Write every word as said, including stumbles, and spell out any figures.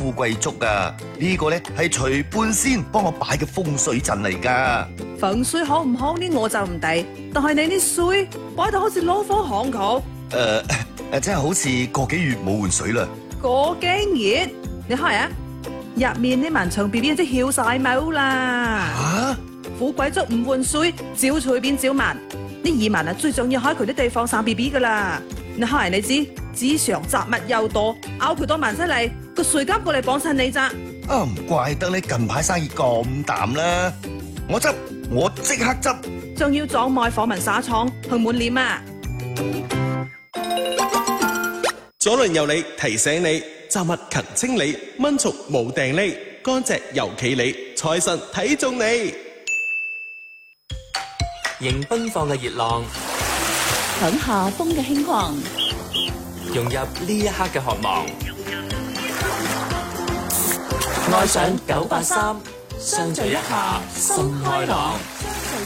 富貴竹啊！呢個咧係隨半仙幫我擺嘅風水陣嚟噶。 風水好唔好呢？我就唔理，但係你啲水擺到好似攞火巷咁。 誒誒，真係好似個幾月冇換水啦。 個幾月？你開啊！入面啲蚊蟲 B B 即係翹晒毛啦。 吓！ 富貴竹唔換水，照隨便照聞。啲移民啊，最重要喺佢啲地方生 B B 噶啦。你開你知，紙上雜物又多，咬佢多萬犀利，個水監過嚟幫襯你咋？ 啊，唔怪得你近排生意咁淡啦。我執，我即刻執。 仲要撞賣訪問紗廠去滿臉啊！ 左鄰右里提醒你，雜物勤清理，蚊蟲無定匿，乾淨尤企理，財神睇中你。 迎奔放嘅熱浪， 等夏風嘅輕狂， 融入呢一刻嘅渴望，愛上九八三，相聚一下心開朗。